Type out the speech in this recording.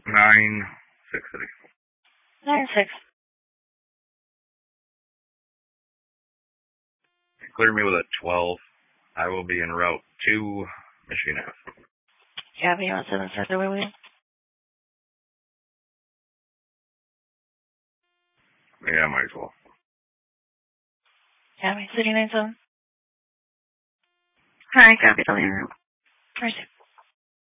9-6. 9-6. Clear me with a 12. I will be en route to Michigan Ave. Yeah, but you want 7 start the way, William? Yeah, might as well. Yeah, City 9-7. Hi, copy the en route. Right.